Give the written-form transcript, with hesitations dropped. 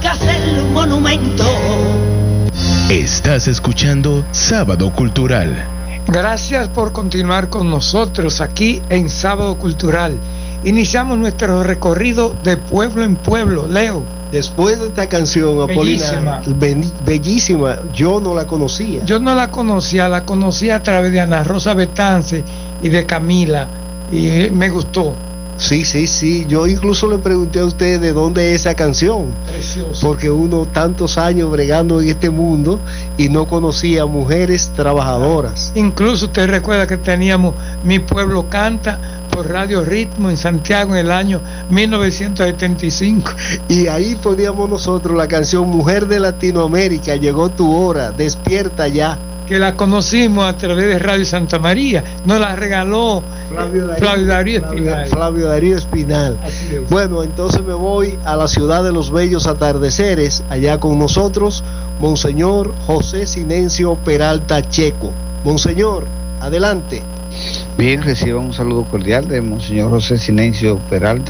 que hacerle un monumento. Estás escuchando Sábado Cultural. Gracias por continuar con nosotros aquí en Sábado Cultural. Iniciamos nuestro recorrido de pueblo en pueblo. Leo. Después de esta canción, Apolinar, bellísima, yo no la conocía. Yo no la conocía a través de Ana Rosa Betance y de Camila, y me gustó. Sí, yo incluso le pregunté a usted de dónde es esa canción. Precioso. Porque uno tantos años bregando en este mundo y no conocía mujeres trabajadoras. Incluso usted recuerda que teníamos Mi Pueblo Canta por Radio Ritmo en Santiago en el año 1975. Y ahí poníamos nosotros la canción Mujer de Latinoamérica, llegó tu hora, despierta ya. Que la conocimos a través de Radio Santa María, nos la regaló Flavio Darío Espinal. Bueno, entonces me voy a la ciudad de los bellos atardeceres, allá con nosotros, Monseñor José Sinencio Peralta Checo. Monseñor, adelante. Bien, reciban un saludo cordial de Monseñor José Sinencio Peralta.